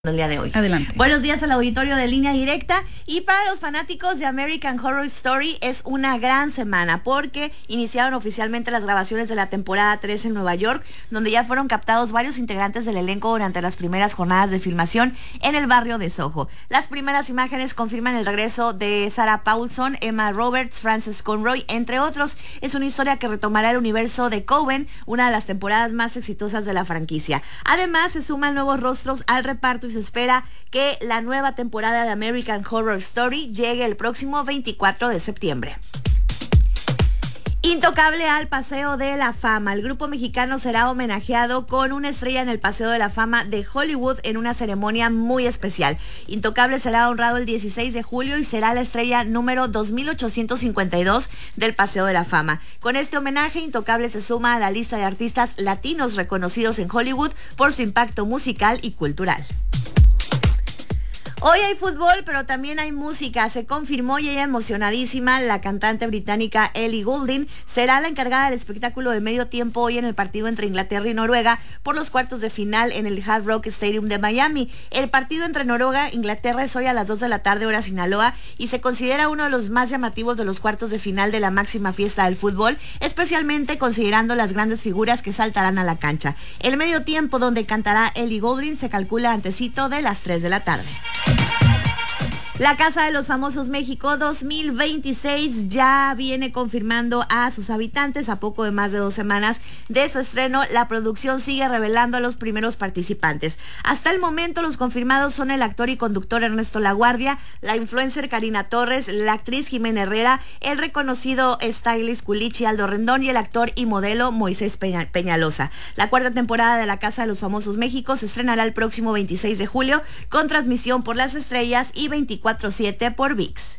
el día de hoy. Adelante. Buenos días al auditorio de Línea Directa, y para los fanáticos de American Horror Story es una gran semana porque iniciaron oficialmente las grabaciones de la temporada 3 en Nueva York, donde ya fueron captados varios integrantes del elenco durante las primeras jornadas de filmación en el barrio de Soho. Las primeras imágenes confirman el regreso de Sarah Paulson, Emma Roberts, Frances Conroy, entre otros. Es una historia que retomará el universo de Coven, una de las temporadas más exitosas de la franquicia. Además, se suman nuevos rostros al reparto y se espera que la nueva temporada de American Horror Story llegue el próximo 24 de septiembre. Intocable al Paseo de la Fama. El grupo mexicano será homenajeado con una estrella en el Paseo de la Fama de Hollywood en una ceremonia muy especial. Intocable será honrado el 16 de julio y será la estrella número 2852 del Paseo de la Fama. Con este homenaje, Intocable se suma a la lista de artistas latinos reconocidos en Hollywood por su impacto musical y cultural. Hoy hay fútbol, pero también hay música. Se confirmó y ella emocionadísima, la cantante británica Ellie Goulding será la encargada del espectáculo de medio tiempo hoy en el partido entre Inglaterra y Noruega por los cuartos de final en el Hard Rock Stadium de Miami. El partido entre Noruega e Inglaterra es hoy a las 2 de la tarde, hora Sinaloa, y se considera uno de los más llamativos de los cuartos de final de la máxima fiesta del fútbol, especialmente considerando las grandes figuras que saltarán a la cancha. El medio tiempo, donde cantará Ellie Goulding, se calcula antesito de las 3 de la tarde. La Casa de los Famosos México 2026 ya viene confirmando a sus habitantes a poco de más de 2 semanas de su estreno. La producción sigue revelando a los primeros participantes. Hasta el momento los confirmados son el actor y conductor Ernesto Laguardia, la influencer Karina Torres, la actriz Jimena Herrera, el reconocido stylist Culichi Aldo Rendón y el actor y modelo Moisés Peñalosa. La cuarta temporada de La Casa de los Famosos México se estrenará el próximo 26 de julio con transmisión por Las Estrellas y 24/7 por ViX.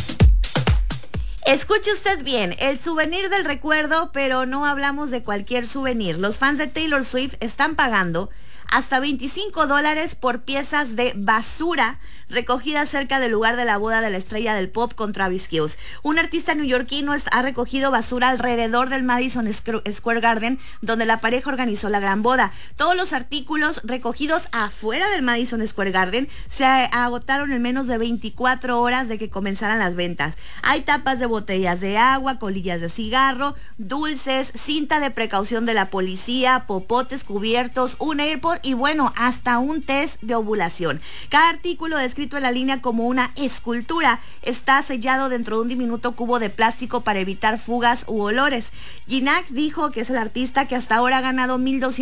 Escuche usted bien, el souvenir del recuerdo, pero no hablamos de cualquier souvenir. Los fans de Taylor Swift están pagando hasta $25 por piezas de basura recogidas cerca del lugar de la boda de la estrella del pop con Travis Kelce. Un artista neoyorquino ha recogido basura alrededor del Madison Square Garden, donde la pareja organizó la gran boda. Todos los artículos recogidos afuera del Madison Square Garden se agotaron en menos de 24 horas de que comenzaran las ventas. Hay tapas de botellas de agua, colillas de cigarro, dulces, cinta de precaución de la policía, popotes cubiertos, un AirPod y bueno, hasta un test de ovulación. Cada artículo descrito en la línea como una escultura está sellado dentro de un diminuto cubo de plástico para evitar fugas u olores. Ginac dijo que es el artista que hasta ahora ha ganado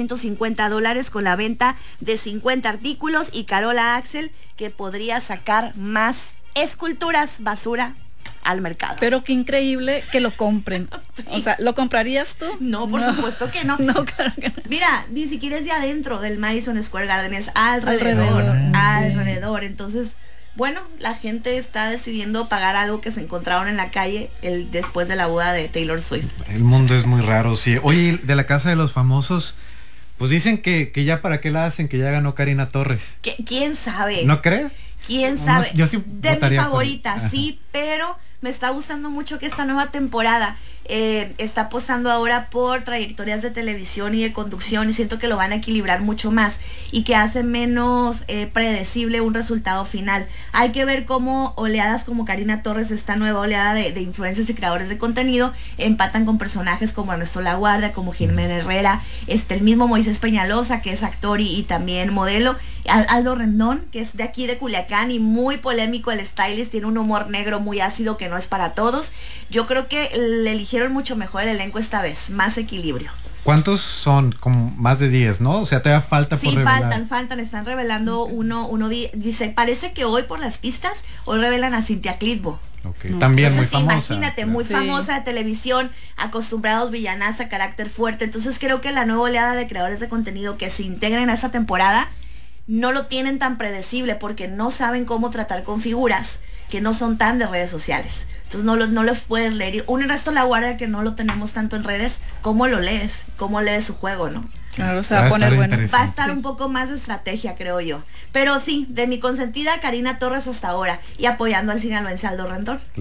$1,250 con la venta de 50 artículos, y Carola Axel que podría sacar más esculturas basura al mercado. Pero qué increíble que lo compren. Sí. O sea, ¿lo comprarías tú? No, por supuesto que no. No, claro que no. Mira, ni siquiera es de adentro del Madison Square Garden, es alrededor. Entonces, bueno, la gente está decidiendo pagar algo que se encontraron en la calle después de la boda de Taylor Swift. El mundo es muy raro, sí. Oye, de La Casa de los Famosos, pues dicen que ya para qué la hacen, que ya ganó Karina Torres. ¿Quién sabe? ¿No crees? ¿Quién sabe? Yo sí de mi favorita, sí, pero me está gustando mucho que esta nueva temporada está apostando ahora por trayectorias de televisión y de conducción, y siento que lo van a equilibrar mucho más y que hace menos predecible un resultado final. Hay que ver cómo oleadas como Karina Torres, esta nueva oleada de influencers y creadores de contenido, empatan con personajes como Ernesto Laguardia, como Jimena Herrera, el mismo Moisés Peñalosa, que es actor y también modelo, Aldo Rendón, que es de aquí de Culiacán y muy polémico, el stylist, tiene un humor negro muy ácido que no es para todos. Yo creo que le eligieron mucho mejor el elenco esta vez, más equilibrio. ¿Cuántos son? Como más de 10, ¿no? O sea, todavía falta por revelar. faltan, están revelando uno dice, parece que hoy por las pistas, hoy revelan a Cintia Clitbo. Okay. También muy famosa. Imagínate, muy famosa de televisión, acostumbrados villanaza, carácter fuerte. Entonces creo que la nueva oleada de creadores de contenido que se integren a esta temporada no lo tienen tan predecible porque no saben cómo tratar con figuras que no son tan de redes sociales. Entonces no los puedes leer. Un Ernesto Laguardia que no lo tenemos tanto en redes, ¿cómo lo lees? ¿Cómo lees su juego, no? Claro, se va a poner bueno. Va a estar un poco más de estrategia, creo yo. Pero sí, de mi consentida Karina Torres hasta ahora, y apoyando al sinaloense Aldo Rendón. Claro.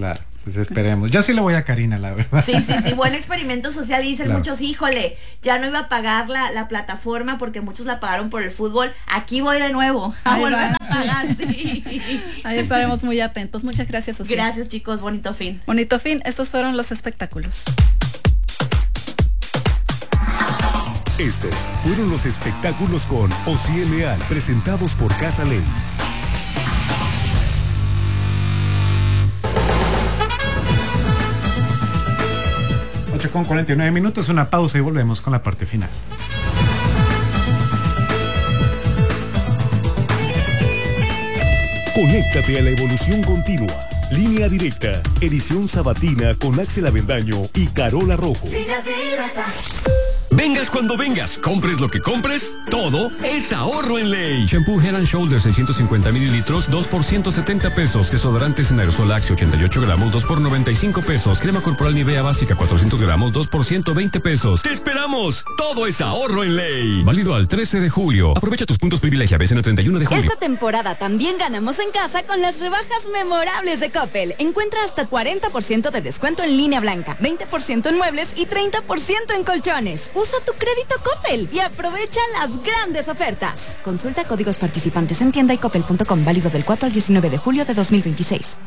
Pues esperemos. Yo sí le voy a Karina, la verdad. Sí, buen experimento social. Y dicen claro. Muchos, híjole, ya no iba a pagar la plataforma porque muchos la pagaron por el fútbol. Aquí voy de nuevo a volver a pagar, sí. Ahí estaremos muy atentos. Muchas gracias, Sofía. Gracias, chicos. Bonito fin. Bonito fin. Estos fueron los espectáculos. Estos fueron los espectáculos con Osiel Leal, presentados por Casa Ley. 8:49 minutos, una pausa y volvemos con la parte final. Conéctate a la evolución continua. Línea Directa, edición sabatina con Axel Avendaño y Carola Rojo. Vengas cuando vengas, compres lo que compres, todo es ahorro en Ley. Shampoo Head & Shoulders 650 mililitros, 2 por 170 pesos. Desodorantes en aerosol Axe 88 gramos, 2 por 95 pesos. Crema corporal Nivea básica 400 gramos, 2 por 120 pesos. ¡Te esperamos! Todo es ahorro en Ley. Válido al 13 de julio. Aprovecha tus puntos privilegia, ves en el 31 de julio. Esta temporada también ganamos en casa con las rebajas memorables de Coppel. Encuentra hasta 40% de descuento en línea blanca, 20% en muebles y 30% en colchones. Usa tu crédito Coppel y aprovecha las grandes ofertas. Consulta códigos participantes en tienda y coppel.com, válido del 4 al 19 de julio de 2026.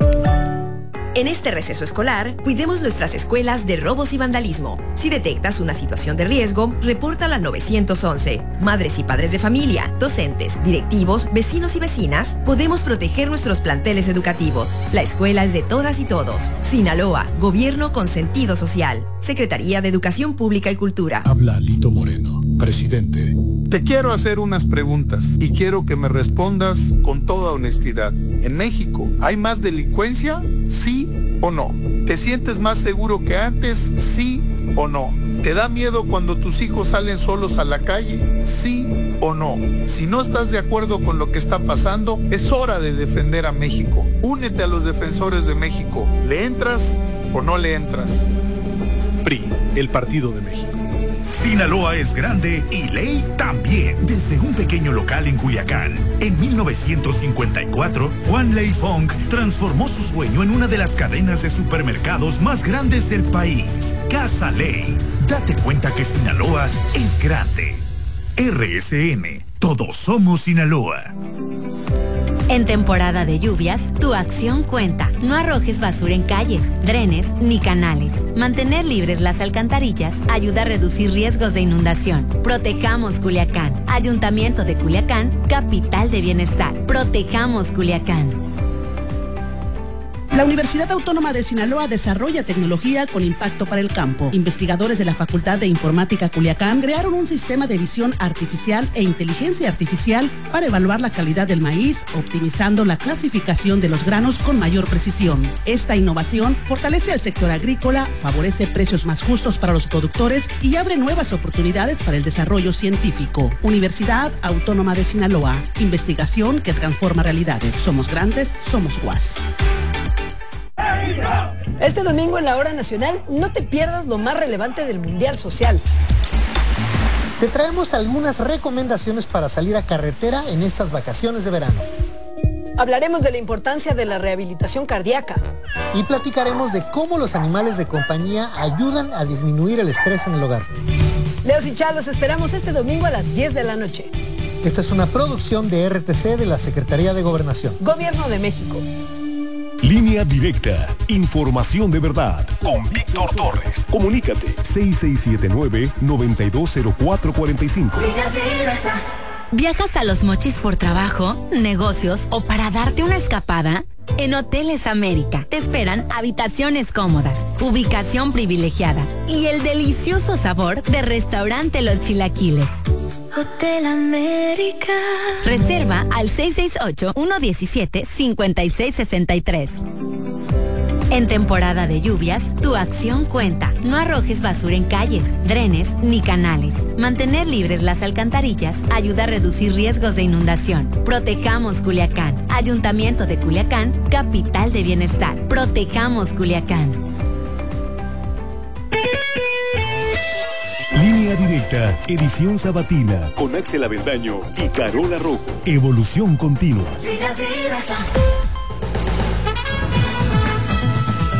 En este receso escolar, cuidemos nuestras escuelas de robos y vandalismo. Si detectas una situación de riesgo, repórtala al 911. Madres y padres de familia, docentes, directivos, vecinos y vecinas, podemos proteger nuestros planteles educativos. La escuela es de todas y todos. Sinaloa, gobierno con sentido social. Secretaría de Educación Pública y Cultura. Habla Lito Moreno, presidente. Te quiero hacer unas preguntas y quiero que me respondas con toda honestidad. ¿En México hay más delincuencia? ¿Sí o no? ¿Te sientes más seguro que antes? ¿Sí o no? ¿Te da miedo cuando tus hijos salen solos a la calle? ¿Sí o no? Si no estás de acuerdo con lo que está pasando, es hora de defender a México. Únete a los defensores de México. ¿Le entras o no le entras? PRI, el Partido de México. Sinaloa es grande y Ley también. Desde un pequeño local en Culiacán, en 1954, Juan Ley Fong transformó su sueño en una de las cadenas de supermercados más grandes del país, Casa Ley. Date cuenta que Sinaloa es grande. RSN, todos somos Sinaloa. En temporada de lluvias, tu acción cuenta. No arrojes basura en calles, drenes ni canales. Mantener libres las alcantarillas ayuda a reducir riesgos de inundación. Protejamos Culiacán. Ayuntamiento de Culiacán, capital de bienestar. Protejamos Culiacán. La Universidad Autónoma de Sinaloa desarrolla tecnología con impacto para el campo. Investigadores de la Facultad de Informática Culiacán crearon un sistema de visión artificial e inteligencia artificial para evaluar la calidad del maíz, optimizando la clasificación de los granos con mayor precisión. Esta innovación fortalece al sector agrícola, favorece precios más justos para los productores y abre nuevas oportunidades para el desarrollo científico. Universidad Autónoma de Sinaloa. Investigación que transforma realidades. Somos grandes, somos UAS. Este domingo en la Hora Nacional no te pierdas lo más relevante del Mundial Social. Te traemos algunas recomendaciones para salir a carretera en estas vacaciones de verano. Hablaremos de la importancia de la rehabilitación cardíaca. Y platicaremos de cómo los animales de compañía ayudan a disminuir el estrés en el hogar. Leos y Chá, los esperamos este domingo a las 10 de la noche. Esta es una producción de RTC de la Secretaría de Gobernación. Gobierno de México. Línea Directa, información de verdad, con Víctor Torres. Comunícate 6679-920445. ¿Viajas a Los Mochis por trabajo, negocios o para darte una escapada? En Hoteles América te esperan habitaciones cómodas, ubicación privilegiada y el delicioso sabor de restaurante Los Chilaquiles. Hotel América. Reserva al 668-117-5663. En temporada de lluvias, tu acción cuenta. No arrojes basura en calles, drenes ni canales. Mantener libres las alcantarillas ayuda a reducir riesgos de inundación. Protejamos Culiacán. Ayuntamiento de Culiacán, capital de bienestar. Protejamos Culiacán. Línea Directa, edición sabatina, con Axel Avendaño y Carola Rojo. Evolución continua.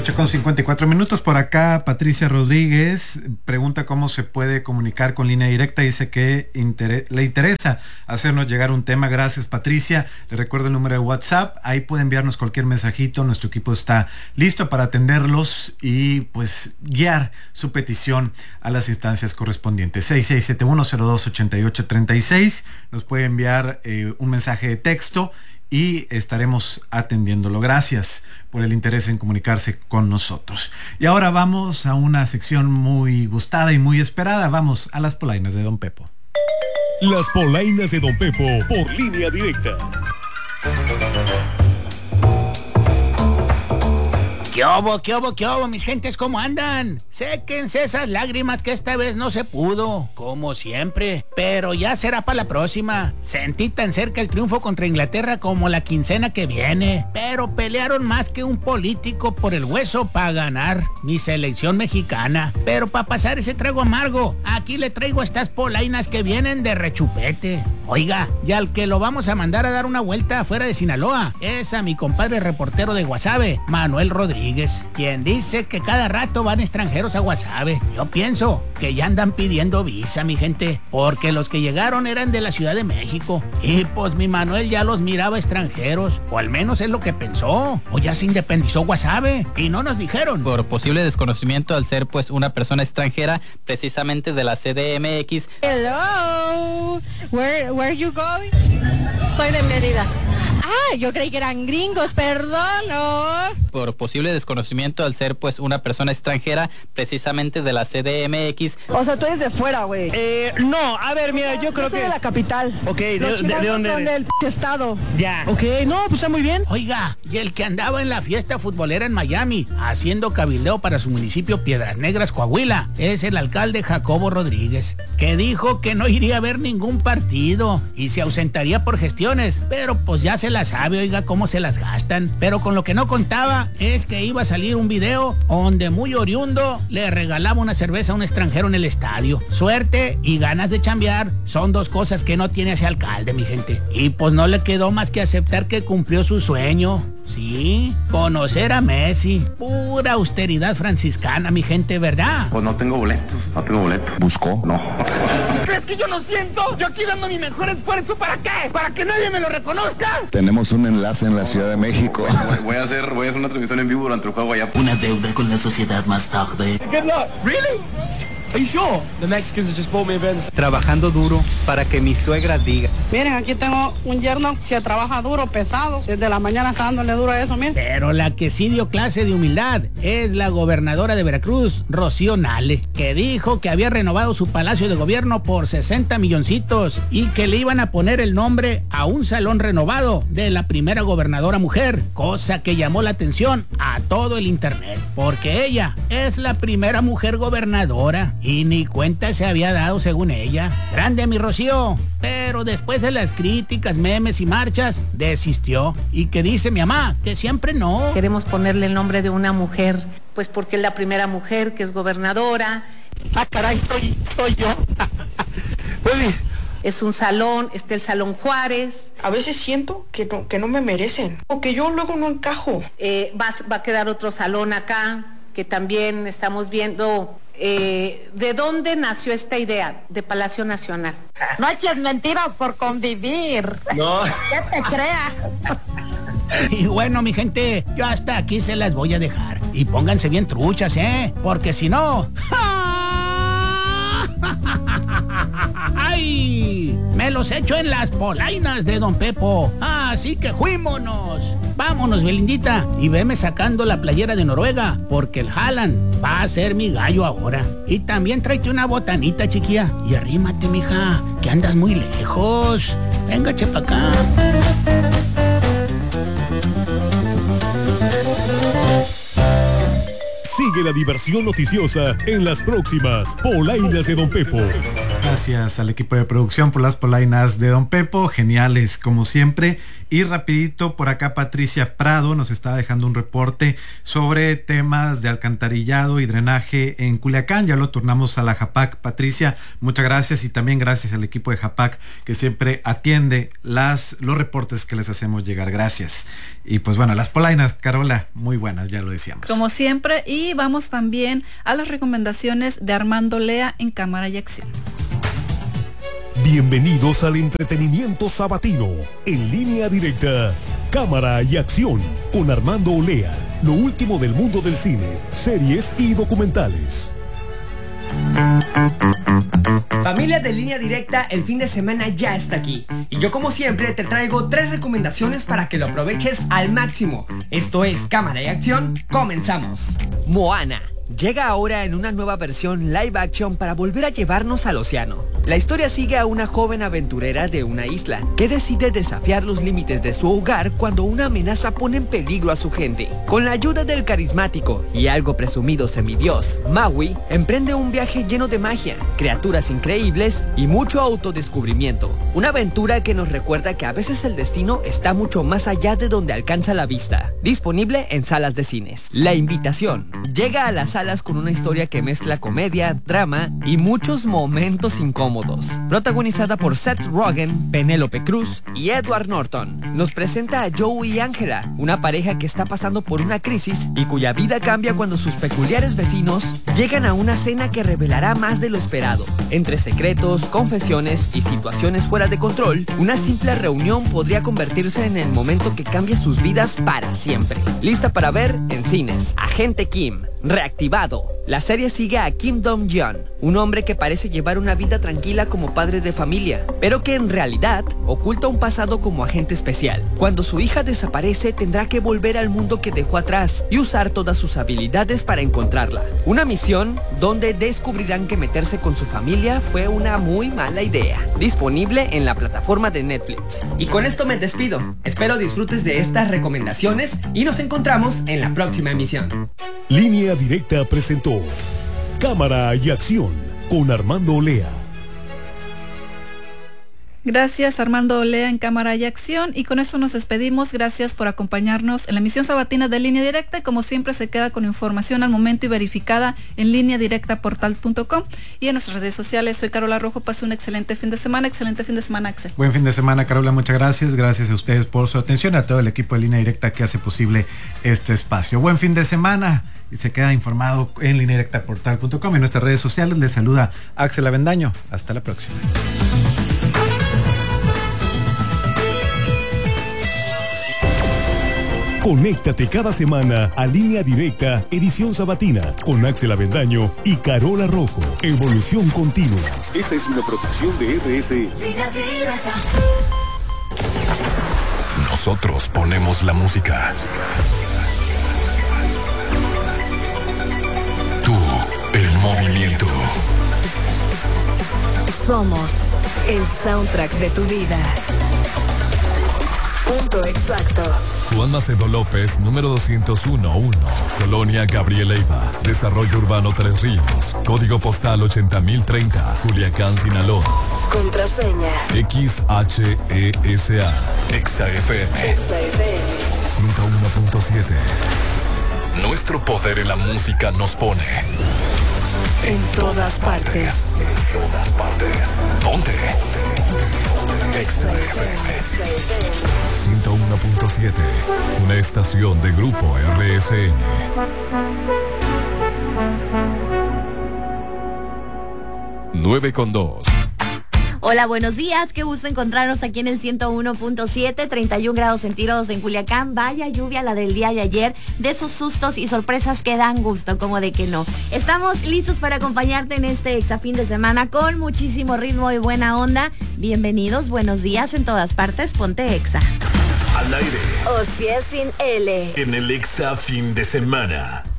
8:54. Por acá Patricia Rodríguez pregunta cómo se puede comunicar con Línea Directa. Dice que le interesa hacernos llegar un tema. Gracias, Patricia. Le recuerdo el número de WhatsApp. Ahí puede enviarnos cualquier mensajito. Nuestro equipo está listo para atenderlos y pues guiar su petición a las instancias correspondientes. 6671-028836. Nos puede enviar un mensaje de texto y estaremos atendiéndolo. Gracias por el interés en comunicarse con nosotros. Y ahora vamos a una sección muy gustada y muy esperada. Vamos a las polainas de Don Pepo. Las polainas de Don Pepo por Línea Directa. ¿Qué obo, mis gentes? ¿Cómo andan? Séquense esas lágrimas que esta vez no se pudo, como siempre. Pero ya será para la próxima. Sentí tan cerca el triunfo contra Inglaterra como la quincena que viene. Pero pelearon más que un político por el hueso para ganar mi selección mexicana. Pero para pasar ese trago amargo, aquí le traigo estas polainas que vienen de rechupete. Oiga, y al que lo vamos a mandar a dar una vuelta afuera de Sinaloa es a mi compadre reportero de Guasave, Manuel Rodríguez, quien dice que cada rato van extranjeros a Guasave. Yo pienso que ya andan pidiendo visa, mi gente, porque los que llegaron eran de la Ciudad de México. Y pues mi Manuel ya los miraba extranjeros, o al menos es lo que pensó. O ya se independizó Guasave y no nos dijeron. Por posible desconocimiento al ser pues una persona extranjera, precisamente de la CDMX. Hello, where you going? Soy de Mérida. Ah, yo creí que eran gringos, perdón, ¿no? Por posible desconocimiento al ser pues una persona extranjera, precisamente de la CDMX. O sea, tú eres de fuera, güey. No, a ver, mira, yo creo soy que... de la capital. Ok, ¿de dónde son eres? del estado. Ya. Ok, no, pues está muy bien. Oiga, y el que andaba en la fiesta futbolera en Miami, haciendo cabildeo para su municipio Piedras Negras, Coahuila, es el alcalde Jacobo Rodríguez, que dijo que no iría a ver ningún partido y se ausentaría por gestiones, pero pues ya se la sabe, oiga, cómo se las gastan. Pero con lo que no contaba es que iba a salir un video donde muy oriundo le regalaba una cerveza a un extranjero en el estadio. Suerte y ganas de chambear son dos cosas que no tiene ese alcalde, mi gente. Y pues no le quedó más que aceptar que cumplió su sueño. Sí, conocer a Messi. Pura austeridad franciscana, mi gente, ¿verdad? Pues no tengo boletos. ¿Buscó? No. ¿Crees que yo no siento? Yo aquí dando mi mejor esfuerzo, ¿para qué? ¿Para que nadie me lo reconozca? Tenemos un enlace en la Ciudad de México. Voy a hacer una transmisión en vivo durante el juego allá. Una deuda con la sociedad más tarde. Good luck. Really? Are you sure? The Mexicans just bought me events. Trabajando duro para que mi suegra diga. Miren, aquí tengo un yerno que trabaja duro, pesado. Desde la mañana está dándole duro a eso, miren. Pero la que sí dio clase de humildad es la gobernadora de Veracruz, Rocío Nale, que dijo que había renovado su palacio de gobierno por 60 milloncitos y que le iban a poner el nombre a un salón renovado de la primera gobernadora mujer, cosa que llamó la atención a todo el internet, porque ella es la primera mujer gobernadora. Y ni cuenta se había dado, según ella. Grande mi Rocío. Pero después de las críticas, memes y marchas, desistió. Y que dice mi mamá, que siempre no. Queremos ponerle el nombre de una mujer, pues porque es la primera mujer que es gobernadora. Ah, caray, soy yo. Oye. Es un salón, está el Salón Juárez. A veces siento que no me merecen, o que yo luego no encajo. Va a quedar otro salón acá, que también estamos viendo... ¿de dónde nació esta idea de Palacio Nacional? No eches mentiras por convivir. No. ¿Qué te creas? Y bueno, mi gente, yo hasta aquí se las voy a dejar. Y pónganse bien truchas, porque si no... ¡Ay! Me los echo en las polainas de Don Pepo. Así que fuímonos. Vámonos, Belindita, y veme sacando la playera de Noruega, porque el Haaland va a ser mi gallo ahora. Y también tráete una botanita, chiquilla, y arrímate, mija, que andas muy lejos. Venga, chepa acá. Sigue la diversión noticiosa en las próximas polainas de Don Pepo. Gracias al equipo de producción por las polainas de Don Pepo, geniales como siempre. Y rapidito, por acá Patricia Prado nos está dejando un reporte sobre temas de alcantarillado y drenaje en Culiacán. Ya lo turnamos a la JAPAC. Patricia, muchas gracias, y también gracias al equipo de JAPAC que siempre atiende los reportes que les hacemos llegar. Gracias. Y pues bueno, las polainas, Carola, muy buenas, ya lo decíamos. Como siempre, y vamos también a las recomendaciones de Armando Lea en Cámara y Acción. Bienvenidos al entretenimiento sabatino, en línea directa, Cámara y Acción, con Armando Olea, lo último del mundo del cine, series y documentales. Familia de Línea Directa, el fin de semana ya está aquí. Y yo como siempre te traigo 3 recomendaciones para que lo aproveches al máximo. Esto es Cámara y Acción, comenzamos. Moana llega ahora en una nueva versión live action para volver a llevarnos al océano. La historia sigue a una joven aventurera de una isla que decide desafiar los límites de su hogar cuando una amenaza pone en peligro a su gente. Con la ayuda del carismático y algo presumido semidios, Maui emprende un viaje lleno de magia, criaturas increíbles y mucho autodescubrimiento. Una aventura que nos recuerda que a veces el destino está mucho más allá de donde alcanza la vista. Disponible en salas de cines. La Invitación llega a las salas con una historia que mezcla comedia, drama y muchos momentos incómodos. Protagonizada por Seth Rogen, Penélope Cruz y Edward Norton. Nos presenta a Joe y Angela, una pareja que está pasando por una crisis y cuya vida cambia cuando sus peculiares vecinos llegan a una cena que revelará más de lo esperado. Entre secretos, confesiones y situaciones fuera de control, una simple reunión podría convertirse en el momento que cambia sus vidas para siempre. Lista para ver en cines. Agente Kim, reactivado. La serie sigue a Kim Dong-yeon, un hombre que parece llevar una vida tranquila como padre de familia, pero que en realidad oculta un pasado como agente especial. Cuando su hija desaparece, tendrá que volver al mundo que dejó atrás y usar todas sus habilidades para encontrarla. Una misión donde descubrirán que meterse con su familia fue una muy mala idea. Disponible en la plataforma de Netflix. Y con esto me despido. Espero disfrutes de estas recomendaciones y nos encontramos en la próxima emisión. Línea Directa presentó Cámara y Acción con Armando Olea. Gracias Armando Olea en Cámara y Acción, y con eso nos despedimos. Gracias por acompañarnos en la emisión sabatina de Línea Directa, y como siempre se queda con información al momento y verificada en lineadirectaportal.com y en nuestras redes sociales. Soy Carola Rojo, pase un excelente fin de semana, Axel. Buen fin de semana, Carola, muchas gracias. Gracias a ustedes por su atención, a todo el equipo de Línea Directa que hace posible este espacio. Buen fin de semana. Y se queda informado en lineadirectaportal.com y en nuestras redes sociales. Les saluda Axel Avendaño. Hasta la próxima. Conéctate cada semana a Línea Directa, edición sabatina, con Axel Avendaño y Carola Rojo. Evolución continua. Esta es una producción de RSE. Nosotros ponemos la música. Tú, el movimiento. Somos el soundtrack de tu vida. Punto exacto. Juan Macedo López, número 201-1, Colonia Gabriel Leiva, Desarrollo Urbano Tres Ríos, Código Postal 80030, Culiacán, Sinaloa. Contraseña XHESA, EXA-FM 101.7. Nuestro poder en la música nos pone en todas partes. En todas partes. Ponte. EXA-FM 101.7. Una estación de Grupo RSN. Nueve con 2. Hola, buenos días, qué gusto encontrarnos aquí en el 101.7, 31 grados centígrados en Culiacán. Vaya lluvia la del día de ayer, de esos sustos y sorpresas que dan gusto, como de que no. Estamos listos para acompañarte en este exafín de semana con muchísimo ritmo y buena onda. Bienvenidos, buenos días en todas partes, ponte Exa. Al aire. O si es sin L. En el Exa fin de semana.